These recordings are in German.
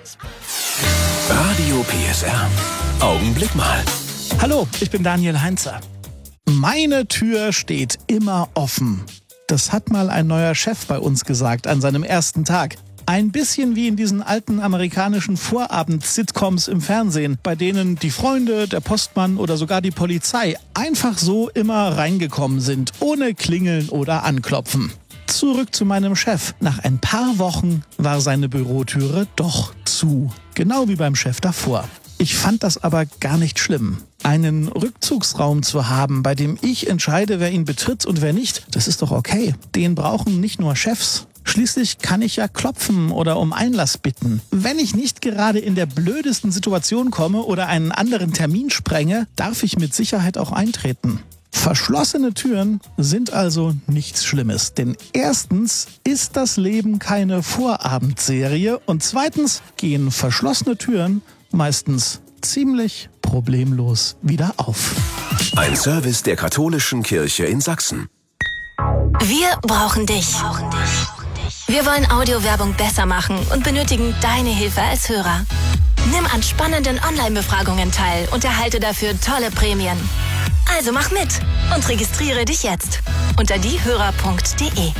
Radio PSR. Augenblick mal. Hallo, ich bin Daniel Heinzer. Meine Tür steht immer offen. Das hat mal ein neuer Chef bei uns gesagt an seinem ersten Tag. Ein bisschen wie in diesen alten amerikanischen Vorabend-Sitcoms im Fernsehen, bei denen die Freunde, der Postmann oder sogar die Polizei einfach so immer reingekommen sind, ohne klingeln oder anklopfen. Zurück zu meinem Chef. Nach ein paar Wochen war seine Bürotüre doch zu. Genau wie beim Chef davor. Ich fand das aber gar nicht schlimm. Einen Rückzugsraum zu haben, bei dem ich entscheide, wer ihn betritt und wer nicht, das ist doch okay. Den brauchen nicht nur Chefs. Schließlich kann ich ja klopfen oder um Einlass bitten. Wenn ich nicht gerade in der blödesten Situation komme oder einen anderen Termin sprenge, darf ich mit Sicherheit auch eintreten. Verschlossene Türen sind also nichts Schlimmes, denn erstens ist das Leben keine Vorabendserie und zweitens gehen verschlossene Türen meistens ziemlich problemlos wieder auf. Ein Service der Katholischen Kirche in Sachsen. Wir brauchen dich. Wir wollen Audiowerbung besser machen und benötigen deine Hilfe als Hörer. Nimm an spannenden Online-Befragungen teil und erhalte dafür tolle Prämien. Also mach mit und registriere dich jetzt unter diehörer.de.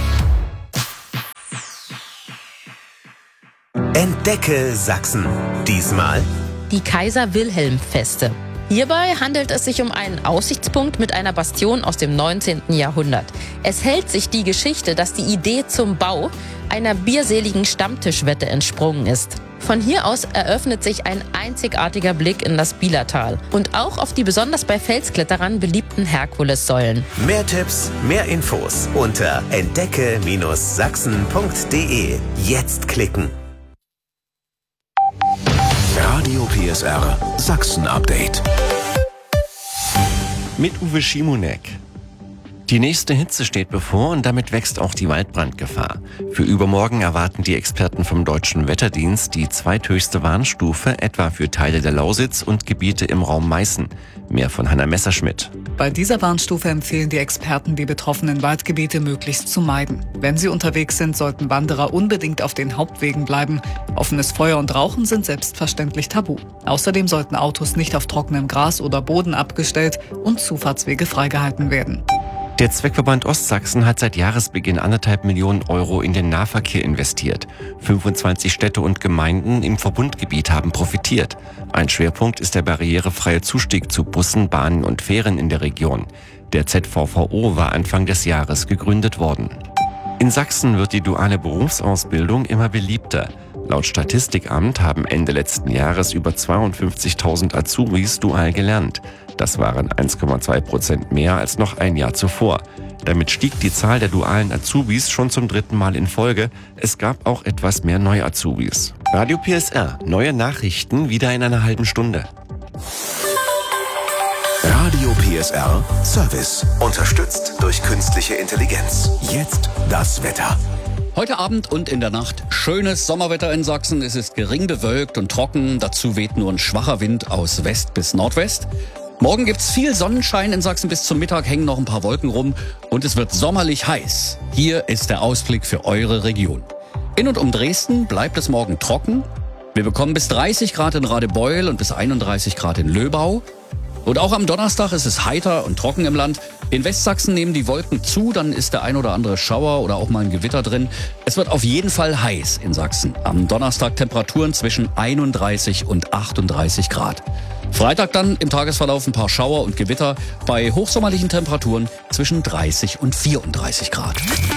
Entdecke Sachsen. Diesmal die Kaiser-Wilhelm-Feste. Hierbei handelt es sich um einen Aussichtspunkt mit einer Bastion aus dem 19. Jahrhundert. Es hält sich die Geschichte, dass die Idee zum Bau einer bierseligen Stammtischwette entsprungen ist. Von hier aus eröffnet sich ein einzigartiger Blick in das Bielertal und auch auf die besonders bei Felskletterern beliebten Herkulessäulen. Mehr Tipps, mehr Infos unter entdecke-sachsen.de. Jetzt klicken. Radio PSR Sachsen-Update. Mit Uwe Schimonek. Die nächste Hitze steht bevor und damit wächst auch die Waldbrandgefahr. Für übermorgen erwarten die Experten vom Deutschen Wetterdienst die zweithöchste Warnstufe, etwa für Teile der Lausitz und Gebiete im Raum Meißen. Mehr von Hanna Messerschmidt. Bei dieser Warnstufe empfehlen die Experten, die betroffenen Waldgebiete möglichst zu meiden. Wenn sie unterwegs sind, sollten Wanderer unbedingt auf den Hauptwegen bleiben. Offenes Feuer und Rauchen sind selbstverständlich tabu. Außerdem sollten Autos nicht auf trockenem Gras oder Boden abgestellt und Zufahrtswege freigehalten werden. Der Zweckverband Ostsachsen hat seit Jahresbeginn 1,5 Millionen Euro in den Nahverkehr investiert. 25 Städte und Gemeinden im Verbundgebiet haben profitiert. Ein Schwerpunkt ist der barrierefreie Zustieg zu Bussen, Bahnen und Fähren in der Region. Der ZVVO war Anfang des Jahres gegründet worden. In Sachsen wird die duale Berufsausbildung immer beliebter. Laut Statistikamt haben Ende letzten Jahres über 52.000 Azubis dual gelernt. Das waren 1,2% mehr als noch ein Jahr zuvor. Damit stieg die Zahl der dualen Azubis schon zum 3. Mal in Folge. Es gab auch etwas mehr Neuazubis. Radio PSR, neue Nachrichten wieder in einer halben Stunde. Radio PSR Service. Unterstützt durch künstliche Intelligenz. Jetzt das Wetter. Heute Abend und in der Nacht schönes Sommerwetter in Sachsen. Es ist gering bewölkt und trocken. Dazu weht nur ein schwacher Wind aus West bis Nordwest. Morgen gibt's viel Sonnenschein in Sachsen. Bis zum Mittag hängen noch ein paar Wolken rum. Und es wird sommerlich heiß. Hier ist der Ausblick für eure Region. In und um Dresden bleibt es morgen trocken. Wir bekommen bis 30 Grad in Radebeul und bis 31 Grad in Löbau. Und auch am Donnerstag ist es heiter und trocken im Land. In Westsachsen nehmen die Wolken zu, dann ist der ein oder andere Schauer oder auch mal ein Gewitter drin. Es wird auf jeden Fall heiß in Sachsen. Am Donnerstag Temperaturen zwischen 31 und 38 Grad. Freitag dann im Tagesverlauf ein paar Schauer und Gewitter bei hochsommerlichen Temperaturen zwischen 30 und 34 Grad.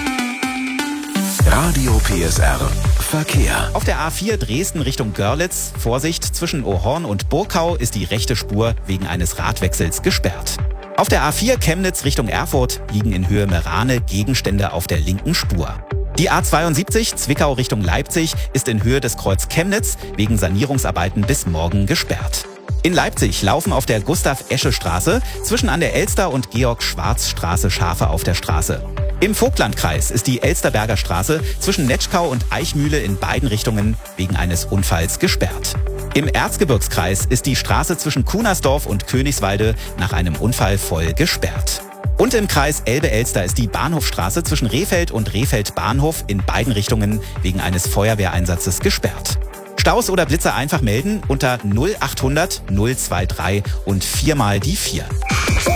Radio PSR Verkehr. Auf der A4 Dresden Richtung Görlitz, Vorsicht, zwischen Ohorn und Burgkau ist die rechte Spur wegen eines Radwechsels gesperrt. Auf der A4 Chemnitz Richtung Erfurt liegen in Höhe Merane Gegenstände auf der linken Spur. Die A72 Zwickau Richtung Leipzig ist in Höhe des Kreuz Chemnitz wegen Sanierungsarbeiten bis morgen gesperrt. In Leipzig laufen auf der Gustav-Esche-Straße zwischen an der Elster und Georg-Schwarz-Straße Schafe auf der Straße. Im Vogtlandkreis ist die Elsterberger Straße zwischen Netschkau und Eichmühle in beiden Richtungen wegen eines Unfalls gesperrt. Im Erzgebirgskreis ist die Straße zwischen Kunersdorf und Königswalde nach einem Unfall voll gesperrt. Und im Kreis Elbe-Elster ist die Bahnhofstraße zwischen Rehfeld und Rehfeld Bahnhof in beiden Richtungen wegen eines Feuerwehreinsatzes gesperrt. Staus oder Blitzer einfach melden unter 0800 023 und 4 mal die 4.